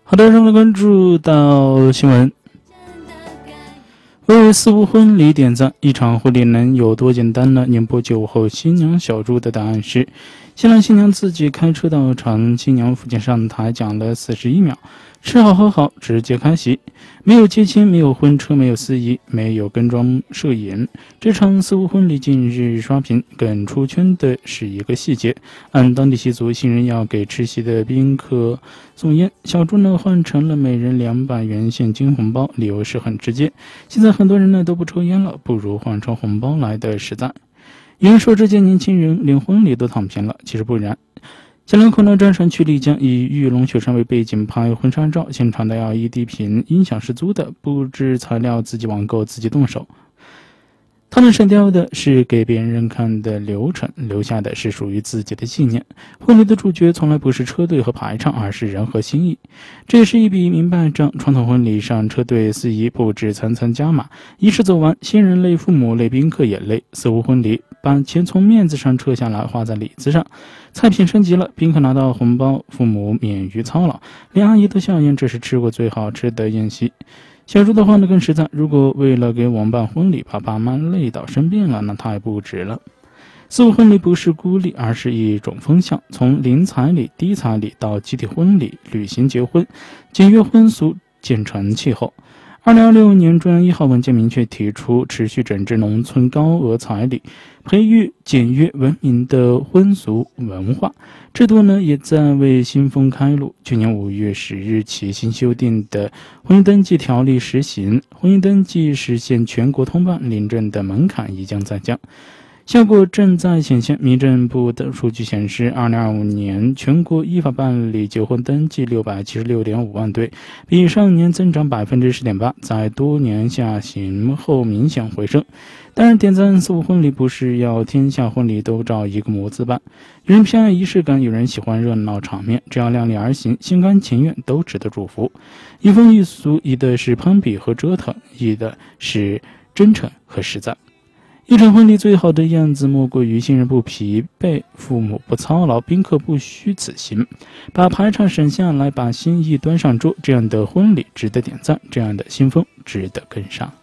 好的，让我们关注到新闻。为四无婚礼点赞，一场婚礼能有多简单呢？宁波酒后新娘小猪的答案是：新郎新娘自己开车到场，新娘父亲上台讲了41秒，吃好喝好，直接开席，没有接亲，没有婚车，没有司仪，没有跟妆摄影。这场四无婚礼近日刷屏，更出圈的是一个细节：按当地习俗，新人要给吃席的宾客送烟，小猪呢换成了每人200元现金红包，理由是很直接，现在很多人呢都不抽烟了，不如换成红包来的实在。有人说这些年轻人连婚礼都躺平了，其实不然。小两口呢专程去丽江，以玉龙雪山为背景拍婚纱照，现场的 LED 屏音响是租的，布置材料自己网购自己动手。他们省掉的是给别人看的流程，留下的是属于自己的纪念。婚礼的主角从来不是车队和排场，而是人和心意。这也是一笔明白账。传统婚礼上，车队司仪布置层层加码，仪式走完，新人累，父母累，宾客也累。四无婚礼把钱从面子上撤下来，花在里子上。菜品升级了，宾客拿到红包，父母免于操劳，连阿姨都笑言这是吃过最好吃的宴席。小猪的话呢更实在，如果为了给我们办婚礼把爸妈累到生病了，那太不值了。四无婚礼不是孤立，而是一种风向，从零彩礼、低彩礼到集体婚礼、旅行结婚，简约婚俗渐成气候。2026年中央1号文件明确提出，持续整治农村高额彩礼，培育简约文明的婚俗文化。制度呢也在为新风开路。去年5月10日起新修订的婚姻登记条例实行，婚姻登记实现全国通办，领证的门槛一降再降。效果正在显现。民政部的数据显示，2025年全国依法办理结婚登记676.5万对，比上年增长 10.8%， 在多年下行后明显回升。当然，点赞四无婚礼不是要天下婚礼都照一个模子办，有人偏爱仪式感，有人喜欢热闹场面，只要量力而行，心甘情愿都值得祝福。一风一俗，宜的是攀比和折腾，宜的是真诚和实在。一场婚礼最好的样子，莫过于新人不疲惫，父母不操劳，宾客不虚此行，把排场省下来，把心意端上桌。这样的婚礼值得点赞，这样的新风值得跟上。